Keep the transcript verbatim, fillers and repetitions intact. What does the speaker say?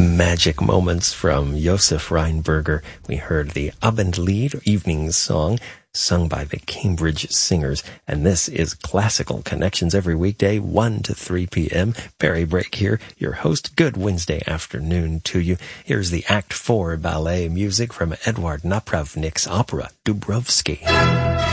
Magic Moments from Josef Reinberger. We heard the Abendlied, evening song, sung by the Cambridge Singers. And this is Classical Connections every weekday, one to three p.m. Barry Brake here, your host. Good Wednesday afternoon to you. Here's the Act four ballet music from Eduard Napravnik's opera, Dubrovsky.